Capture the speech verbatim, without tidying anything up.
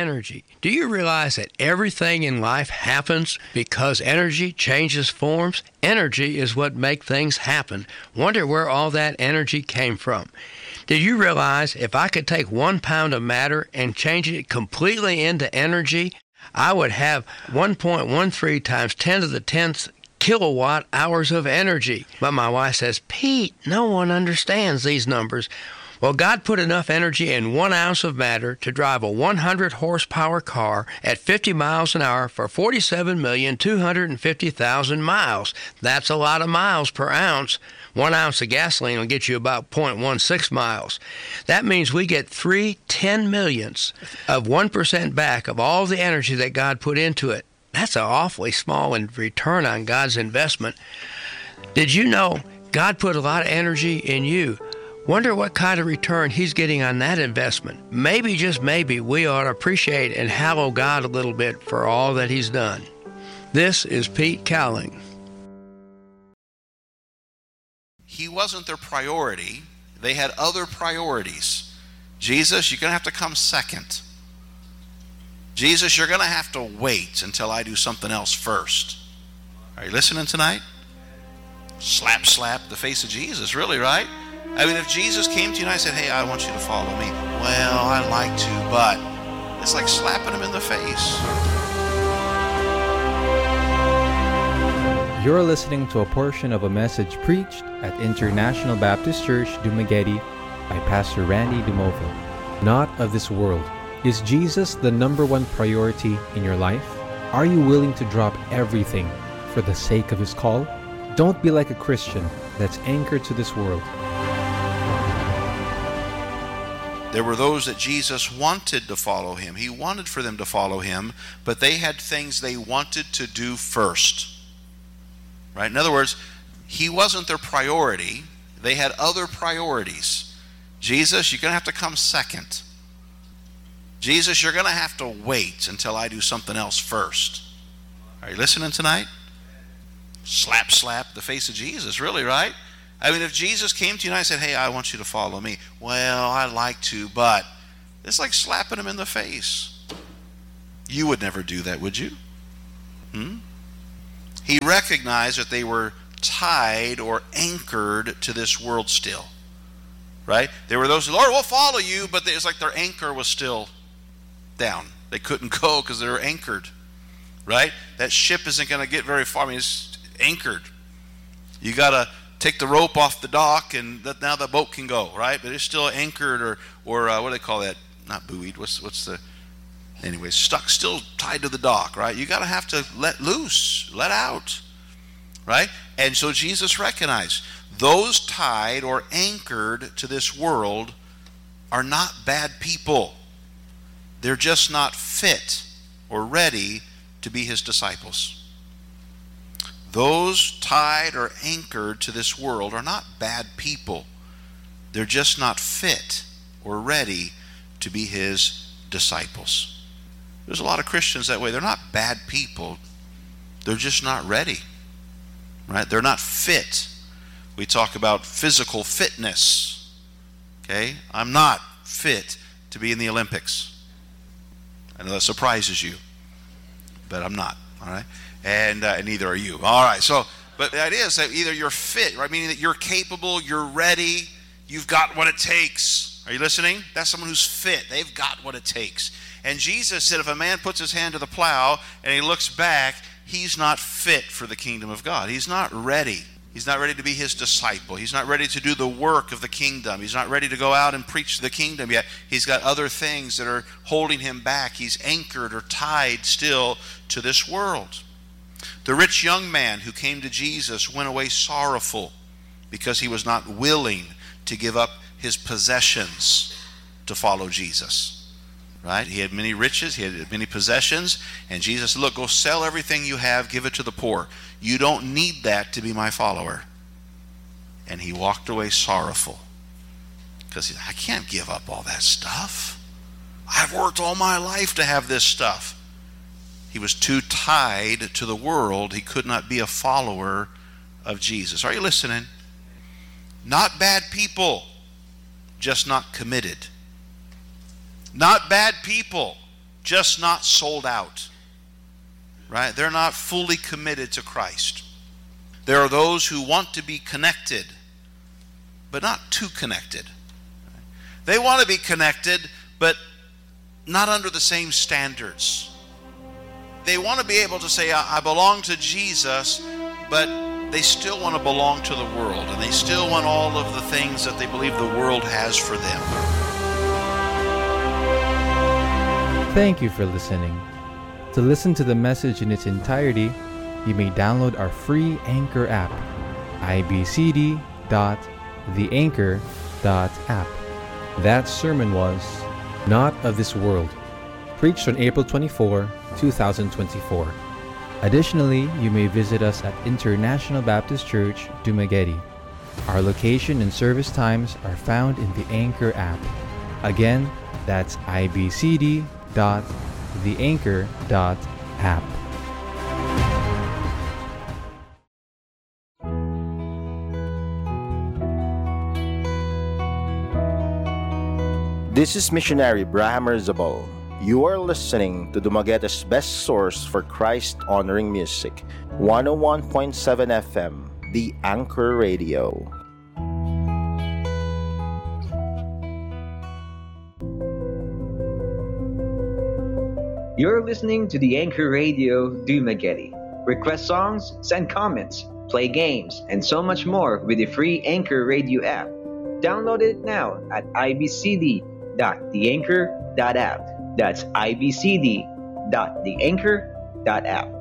energy. Do you realize that everything in life happens because energy changes forms? Energy is what makes things happen. Wonder where all that energy came from. Did you realize if I could take one pound of matter and change it completely into energy, I would have one point one three times ten to the tenth kilowatt hours of energy? But my wife says, Pete, no one understands these numbers. Well, God put enough energy in one ounce of matter to drive a one hundred horsepower car at fifty miles an hour for forty-seven million two hundred fifty thousand miles. That's a lot of miles per ounce. One ounce of gasoline will get you about zero point one six miles. That means we get three ten millionths of one percent back of all the energy that God put into it. That's an awfully small return on God's investment. Did you know God put a lot of energy in you? Wonder what kind of return he's getting on that investment. Maybe, just maybe, we ought to appreciate and hallow God a little bit for all that he's done. This is Pete Cowling. He wasn't their priority. They had other priorities. Jesus, you're going to have to come second. Jesus, you're going to have to wait until I do something else first. Are you listening tonight? Slap, slap the face of Jesus, really, right? I mean, if Jesus came to you and I said, hey, I want you to follow me. Well, I'd like to, but it's like slapping him in the face. You're listening to a portion of a message preached at International Baptist Church, Dumaguete by Pastor Randy DeMovo. Not of this world. Is Jesus the number one priority in your life? Are you willing to drop everything for the sake of his call? Don't be like a Christian that's anchored to this world. There were those that Jesus wanted to follow him. He wanted for them to follow him, but they had things they wanted to do first. Right? In other words, he wasn't their priority. They had other priorities. Jesus, you're going to have to come second. Jesus, you're going to have to wait until I do something else first. Are you listening tonight? Slap, slap the face of Jesus, really, right? I mean, if Jesus came to you and I said, hey, I want you to follow me. Well, I'd like to, but it's like slapping him in the face. You would never do that, would you? Hmm? He recognized that they were tied or anchored to this world still. Right? There were those, Lord, we'll follow you, but it's like their anchor was still down. They couldn't go because they were anchored. Right? That ship isn't going to get very far. I mean, it's anchored. You got to take the rope off the dock, and that, now the boat can go, right? But it's still anchored, or or uh, what do they call that? Not buoyed. What's what's the? Anyway, stuck, still tied to the dock, right? You got to have to let loose, let out, right? And so Jesus recognized those tied or anchored to this world are not bad people. They're just not fit or ready to be his disciples. Those tied or anchored to this world are not bad people. They're just not fit or ready to be his disciples. There's a lot of Christians that way. They're not bad people. They're just not ready. Right? They're not fit. We talk about physical fitness. Okay? I'm not fit to be in the Olympics. I know that surprises you, but I'm not. All right? And, uh, and neither are you. All right, so, but the idea is that either you're fit, right, meaning that you're capable, you're ready, you've got what it takes. Are you listening? That's someone who's fit. They've got what it takes. And Jesus said if a man puts his hand to the plow and he looks back, he's not fit for the kingdom of God. He's not ready. He's not ready to be his disciple. He's not ready to do the work of the kingdom. He's not ready to go out and preach the kingdom yet. He's got other things that are holding him back. He's anchored or tied still to this world. The rich young man who came to Jesus went away sorrowful because he was not willing to give up his possessions to follow Jesus. Right? He had many riches, he had many possessions, and Jesus said, look, go sell everything you have, give it to the poor. You don't need that to be my follower. And he walked away sorrowful because he said, I can't give up all that stuff. I've worked all my life to have this stuff. He was too tied to the world. He could not be a follower of Jesus. Are you listening? Not bad people, just not committed. Not bad people, just not sold out, right? They're not fully committed to Christ. There are those who want to be connected, but not too connected. They want to be connected, but not under the same standards. They want to be able to say, I belong to Jesus, but they still want to belong to the world, and they still want all of the things that they believe the world has for them. Thank you for listening. To listen to the message in its entirety, you may download our free Anchor app, i b c d dot the anchor dot app. That sermon was Not of This World, preached on April twenty-fourth, twenty twenty-four. Additionally, you may visit us at International Baptist Church, Dumaguete. Our location and service times are found in the Anchor app. Again, that's i b c d dot the anchor dot app. This is Missionary Brahamer Zabal. You are listening to Dumaguete's best source for Christ-honoring music, one oh one point seven F M, The Anchor Radio. You're listening to The Anchor Radio, Dumaguete. Request songs, send comments, play games, and so much more with the free Anchor Radio app. Download it now at i b c d dot the anchor dot app. That's i b c d dot the anchor dot app.